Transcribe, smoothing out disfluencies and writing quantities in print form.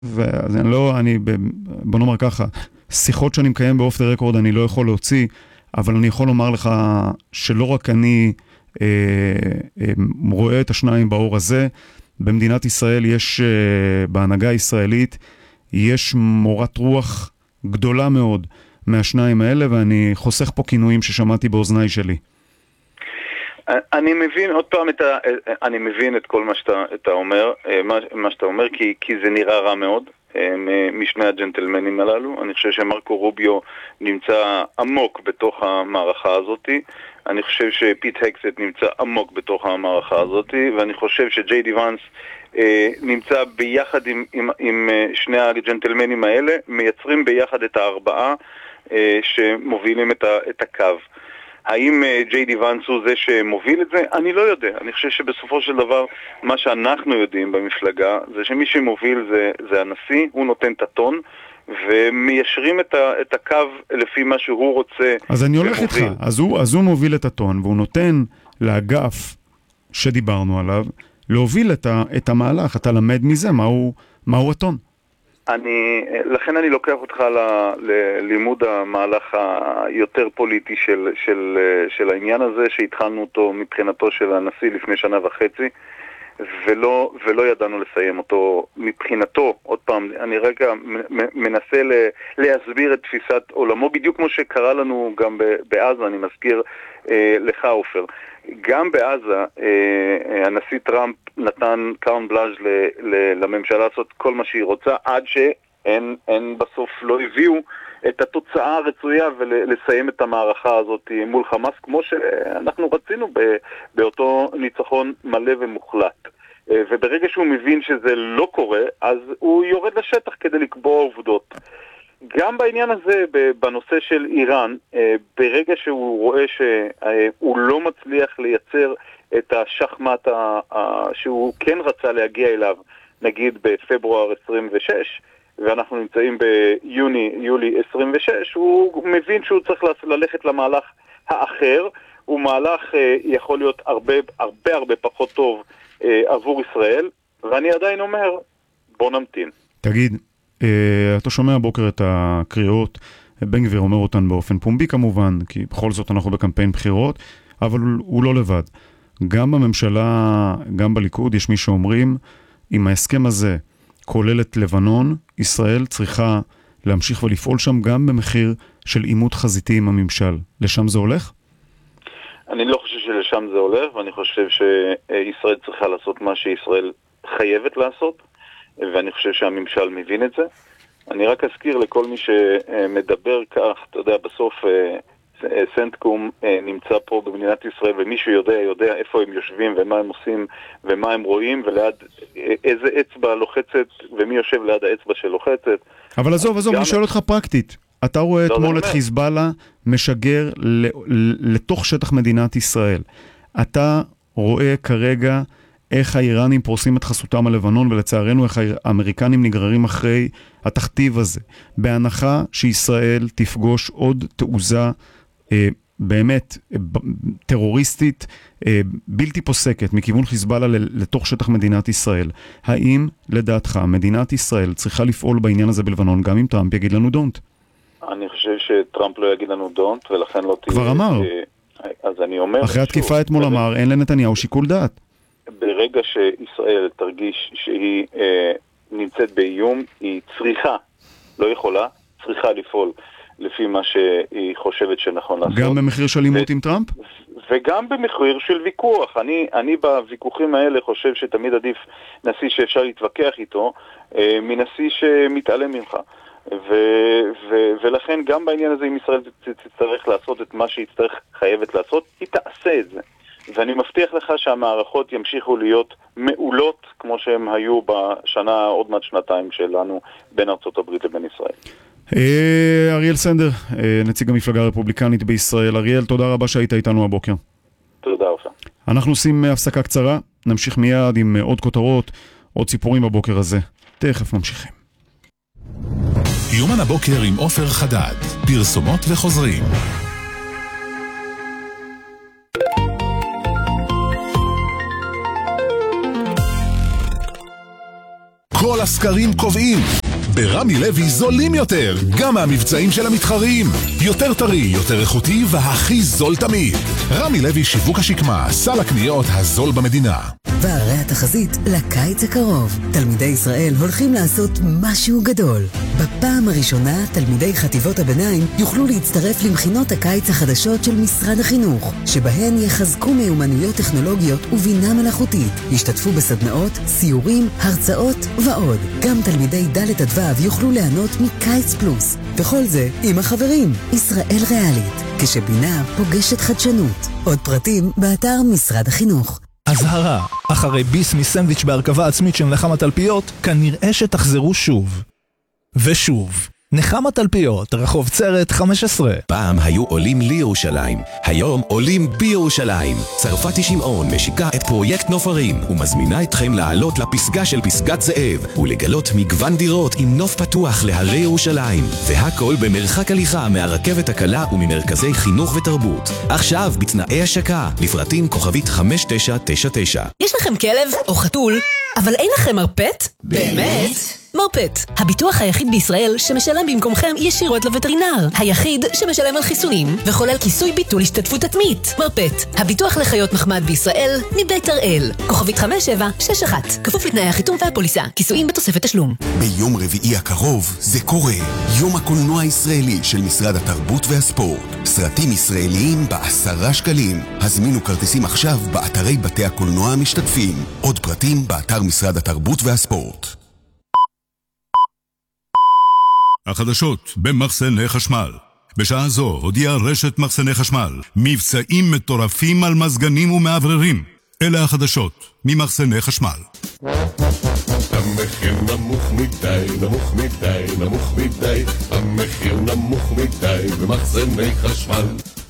אז בוא נאמר ככה, שיחות שאני מקיים באוף דה רקורד אני לא יכול להוציא, אבל אני יכול לומר לך שלא רק אני רואה את השניים באור הזה, במדינת ישראל יש, בהנהגה הישראלית, יש מורת רוח גדולה מאוד מהשניים האלה, ואני חוסך פה כינויים ששמעתי באוזניי שלי. אני מבין עוד פעם אני מבין את כל מה שאתה אומר, מה שאתה אומר, כי זה נראה רע מאוד משני הג'נטלמנים הללו. אני חושב שמרקו רוביו נמצא עמוק בתוך המערכה הזאת, אני חושב שפיט הקסט נמצא עמוק בתוך המערכה הזאת, ואני חושב שג'יי די ונס נמצא ביחד עם שני הג'נטלמנים האלה, מייצרים ביחד את הארבעה שמובילים את הקו. האם ג'יי די ונס הוא זה שמוביל את זה? אני לא יודע. אני חושב שבסופו של דבר מה שאנחנו יודעים במפלגה זה שמי שמוביל זה הנשיא, הוא נותן את הטון ומיישרים את הקו לפי מה שהוא רוצה. אז אני הולך איתך. אז הוא מוביל את הטון והוא נותן לאגף שדיברנו עליו להוביל את המהלך. אתה למד מזה מהו הטון. לכן אני לוקח אותך ללימוד המהלך היותר פוליטי של העניין הזה, שהתחלנו אותו מבחינתו של הנשיא לפני 1.5 שנה, ולא ידענו לסיים אותו מבחינתו. עוד פעם, אני רגע מנסה להסביר את תפיסת עולמו, בדיוק כמו שקרה לנו גם בעזה, אני מזכיר לך עופר. גם בעזה הנשיא טראמפ נתן קארט בלאנש לממשלה לעשות כל מה שהיא רוצה, עד שאין בסוף לא הביאו את התוצאה הרצויה ולסיים את המערכה הזאת מול חמאס, כמו שאנחנו רצינו באותו ניצחון מלא ומוחלט. וברגע שהוא מבין שזה לא קורה, אז הוא יורד לשטח כדי לקבוע עובדות. גם בעניין הזה, בנושא של איראן, ברגע שהוא רואה שהוא לא מצליח לייצר את השחמט שהוא כן רצה להגיע אליו, נגיד בפברואר 26, ואנחנו נמצאים ביולי 26, הוא מבין שהוא צריך ללכת למהלך האחר. הוא מהלך יכול להיות הרבה פחות טוב עבור ישראל, ואני עדיין אומר, בוא נמתין. תגיד, אתה שומע בוקר את הקריאות, בן גביר אומר אותן באופן פומבי כמובן, כי בכל זאת אנחנו בקמפיין בחירות, אבל הוא לא לבד. גם בממשלה, גם בליכוד, יש מי שאומרים, אם ההסכם הזה כולל את לבנון, ישראל צריכה להמשיך ולפעול שם גם במחיר של עימות חזיתי עם הממשל. לשם זה הולך? אני לא חושב שלשם זה הולך, ואני חושב שישראל צריכה לעשות מה שישראל חייבת לעשות, ואני חושב שהממשל מבין את זה. אני רק אזכיר לכל מי שמדבר כך, אתה יודע, בסוף סנטקום נמצא פה במדינת ישראל, ומי יודע איפה הם יושבים ומה הם עושים ומה הם רואים, וליד איזה אצבע לוחצת ומי יושב ליד האצבע שלוחצת. אבל עזוב, אני שואל אותך פרקטית. אתה רואה אתמול את חיזבאללה משגר לתוך שטח מדינת ישראל. אתה רואה כרגע איך האיראנים פורסים את חסותם על לבנון, ולצערנו איך האמריקנים נגררים אחרי התכתיב הזה. בהנחה שישראל תפגוש עוד תעוזה באמת טרוריסטית בלתי פוסקת מכיוון חיזבאללה לתוך שטח מדינת ישראל. האם לדעתך מדינת ישראל צריכה לפעול בעניין הזה בלבנון, גם אם טראמפ יגיד לנו דונט? אני חושב שטראמפ לא יגיד לנו דונט, ולכן לא תהיה... כבר אמר. אז אני אומר... אחרי התקיפה אתמול אמר, אין לנתניהו שיקול דעת. ברגע שישראל תרגיש שהיא נמצאת באיום, היא צריכה, לא יכולה, צריכה לפעול לפי מה שהיא חושבת שנכון לעשות. גם במחיר של עימות עם טראמפ? וגם במחיר של ויכוח. אני בוויכוחים האלה חושב שתמיד עדיף נשיא שאפשר להתווכח איתו, מנשיא שמתעלם ממך. ולכן גם בעניין הזה, אם ישראל תצטרך לעשות את מה שהיא חייבת לעשות, היא תעשה את זה. ואני מבטיח לך שהמערכות ימשיכו להיות מעולות כמו שהם היו בשנה, עוד מעט שנתיים שלנו, בין ארצות הברית לבין ישראל. אריאל סנדר, נציג המפלגה הרפובליקנית בישראל. אריאל, תודה רבה שהיית איתנו הבוקר. תודה רבה. אנחנו עושים הפסקה קצרה, נמשיך מיד עם עוד כותרות, עוד סיפורים בבוקר הזה. תכף ממשיכים. יומן הבוקר עם עופר חדד, פרסומות וחוזרים. כל הסקרים קובעים. ברמי לוי זולים יותר, גם מהמבצעים של המתחרים. יותר טרי, יותר איכותי והכי זול תמיד. רמי לוי שיווק השקמה, סל הקניות הזול במדינה. והרי התחזית לקיץ הקרוב. תלמידי ישראל הולכים לעשות משהו גדול. בפעם הראשונה תלמידי חטיבות הביניים יוכלו להצטרף למכינות הקיץ החדשות של משרד החינוך, שבהן יחזקו מיומנויות טכנולוגיות ובינה מלאכותית. ישתתפו בסדנאות, סיורים, הרצאות ועוד. גם תלמידי ד' עד ו' יוכלו ליהנות מקיץ פלוס. וכל זה עם החברים. ישראל ריאלית, כשבינה פוגשת חדשנות. עוד פרטים באתר משרד החינוך. הזהרה, אחרי ביס מסנדוויץ' בהרכבה עצמית של נחמה תלפיות, כנראה שתחזרו שוב. ושוב. נחמה תלפיות, רחוב צרת 15. פעם היו עולים לירושלים, היום עולים בירושלים. צרפתי שמעון משיקה את פרויקט נופרים ומזמינה אתכם לעלות לפסגה של פסגת זאב ולגלות מגוון דירות עם נוף פתוח להרי ירושלים, והכל במרחק הליכה מהרכבת הקלה וממרכזי חינוך ותרבות. עכשיו בתנאי השקה, לפרטים כוכבית 5999. יש לכם כלב או חתול, אבל אין לכם מרפט? באמת? מרפט, הביטוח היחיד בישראל שמשלם במקומכם ישירות לווטרינר, היחיד שמשלם על חיסונים וכולל כיסוי ביטול השתתפות עצמית. מרפט, הביטוח לחיות מחמד בישראל, מבית הראל, כוכבית 5761, כפוף לתנאי החיתום והפוליסה, כיסויים בתוספת תשלום. ביום רביעי הקרוב זה קורה, יום הקולנוע הישראלי של משרד התרבות והספורט. סרטים ישראליים ב10 שקלים. הזמינו כרטיסים עכשיו באתרי בתי הקולנוע המשתתפים. עוד פרטים באתר משרד התרבות והספורט. החדשות במחסני חשמל. בשעה זו הודיעה רשת מחסני חשמל מבצעים מטורפים על מזגנים ומעבררים. אלה החדשות ממחסני חשמל. המחיר נמוך מדי, נמוך מדי, נמוך מדי. המחיר נמוך מדי במחסני חשמל.